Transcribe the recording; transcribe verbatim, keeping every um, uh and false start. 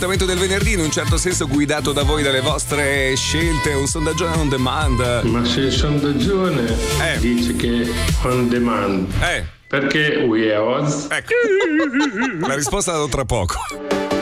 L'appuntamento del venerdì, in un certo senso guidato da voi, dalle vostre scelte, un sondaggione on demand. Ma se il sondaggione eh. dice che on demand, eh. perché we are odds? Ecco. La risposta la do tra poco.